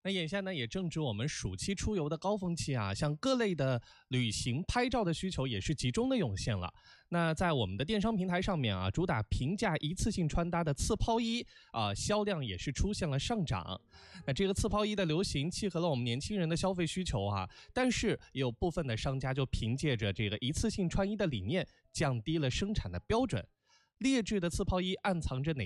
那眼下呢，也正值我们暑期出游的高峰期啊，像各类的旅行拍照的需求也是集中的涌现了。那在我们的电商平台上面啊，主打平价一次性穿搭的刺抛衣啊，销量也是出现了上涨。那这个刺抛衣的流行契合了我们年轻人的消费需求啊，但是也有部分的商家就凭借着这个一次性穿衣的理念，降低了生产的标准。劣质的刺抛衣暗藏着哪